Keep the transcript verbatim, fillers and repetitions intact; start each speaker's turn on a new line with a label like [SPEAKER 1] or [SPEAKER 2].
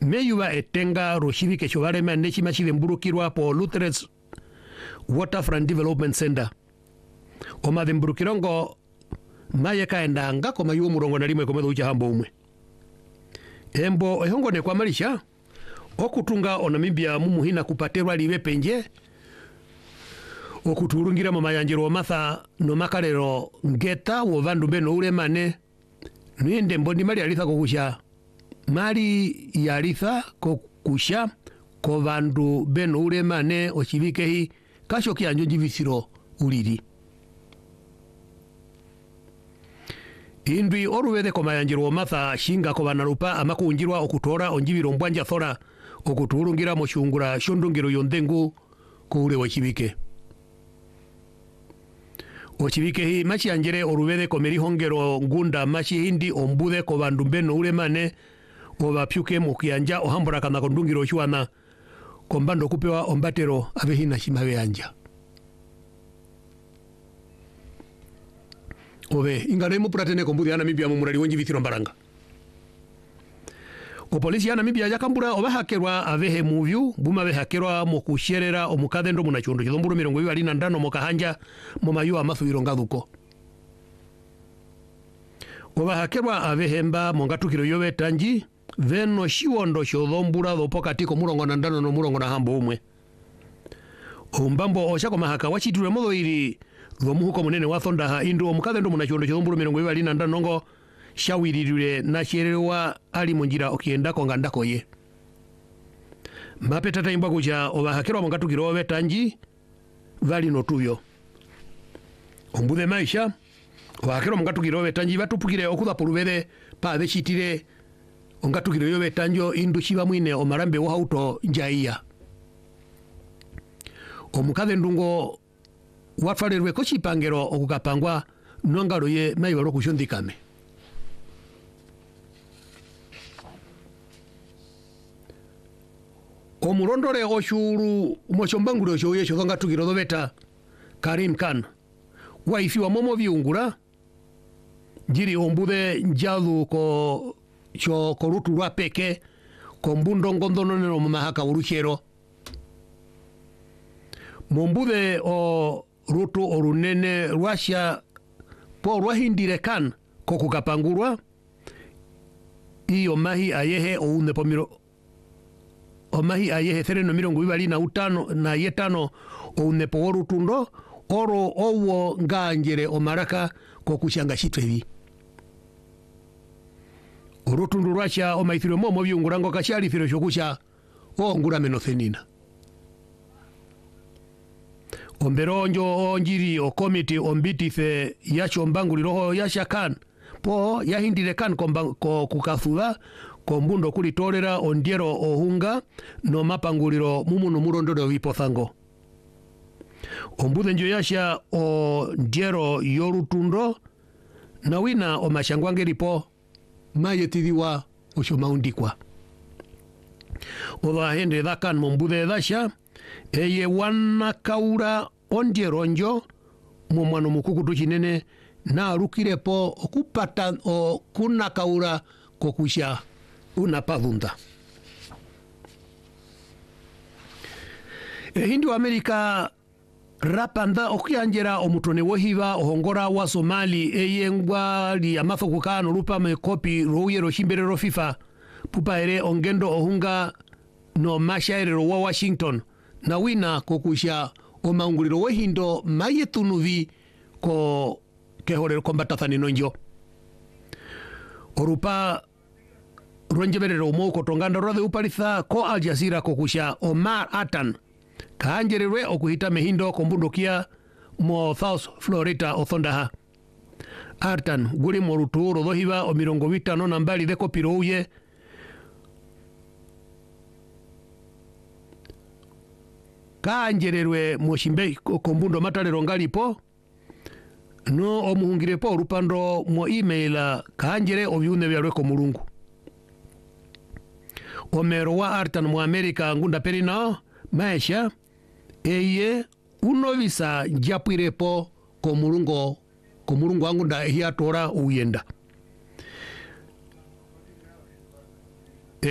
[SPEAKER 1] meyuwa etenga roshivike chovare manechi machile mburukirwa po Luther's Waterfront Development Center oma de mburukirongo maye kaenda ngako mayuwa murongo na limwe komedo ucha hambo umwe embo ehongo ne kwa marisha okutunga onamibia mumuhina kupaterwa liwe penje okuturungira mama yanjiro matha no makarero ngeta wo vandu beno ule mane ninde mbondi mali alitha kokusha mali yalitha kokusha ko vandu beno ule mane ochivike hi kasho kianjo jivisiro uliri indwi oruwede koma yanjiro matha shinga ko banarupa amakunjirwa okutora onjibiro mbwanja thora okuturungira moshungura shondungiro yondengu ko ule wachibike ochibike hi machi anjere oruwede komeri hongero ngunda machi hindi ombude ko bandu beno ule mane obapyuke mukianja ohambura kana kondungiro shwana kombando kupewa ombatero abehina shimawe anja obe ingane mu pratene kombudi ya Namibia mu murali wonji vitiro mbaranga o polisi ya Namibia yakambura obahakerwa avehe muvyu buma behakerwa mu kusherera omukadendo munachondo kidomburo mirongo ibiri na ndano mokahanja mu mayu amafu irongaduko obahakerwa avehemba mongatukiro yobe tanji veno shiwondo shodombura do pokati ko murongo na ndano no murongo na hambo umwe ombambo oshako mahaka wachitule modo iri Gomuhuko munene wa thondaha indu omukadendo munachondo chodomburo mirongo ibiri na ndano ngo shawiririre na sherewa ali munjira okienda konga ndako ye mapeta taimba kuja obahakerwa mongatukiro obe tanji vali notuyo ombude maisha obahakerwa mongatukiro obe tanji batupukire okuda polubere pa bechitire ongatukiro yobe tanjo indu shiba mwine omarambe wa auto njaiya omukadendo ngo watwalerwe ko chipangero okukapangwa nongalo ye maibaro kushondikame omurondore oshuru mochombanguro shoye shothonga tukiro dobeta Karim Khan waifiwa momo viungura jiri ombude njalu ko cho korutu rwa peke kombundo ngondono no mahaka uruchero mombude o rutu orunene Russia po rwahindire kan kokukapangurwa iyo mahi ayehe ounde pomiro omahi ayehe sereno mirongo ibali na utano na yetano ounde po orutundo oro owo nganjere omaraka kokushanga shitwevi orutundu Russia omaithiro momo byungurango kashali firo shokusha o ngura menothenina omberonjo onjiri o komiti ombitife yacho mbanguliro yasha kan po yahindire kan ko kukathula kombundo kulitolera ondiero ohunga no mapanguliro mumuno murondoro vipothango ombude njo yasha o ndiero yorutundo na wina o mashangwangeripo mayetidiwa oshomaundikwa oda hende dakan mombude dasha eye wana kaura ondieronjo momwano mukukutu chinene na arukirepo okupata o kuna kaura kokusha una pavunda e hindi wa Amerika rapanda okuyanjera omutone wohiva ohongora wa Somali eyengwa li amafa kukano lupa me kopi rouyero shimberero FIFA pupa ere ongendo ohunga no mashairero wa Washington na wina kokusha o maunguliro wehindo mayetunuvi ko kehorero kombatathani nonjo orupa ronjeberero umo kotonganda rode upalitha ko Al Jazeera kokusha Omar Atan kanjererwe okuhita mehindo kombundokia mo South Florida othondaha Atan guli moruturo dohiva o mirongo vitano na mbali de kopirouye kanjererwe moshimbe kombundo matalero ngalipo no omuhungirepo orupando mo email kanjere obyune byarwe ko mulungu omero wa Artan mu Amerika ngunda perina maisha eye unovisa japirepo ko mulungu ko mulungu wangu nda hiatora uyenda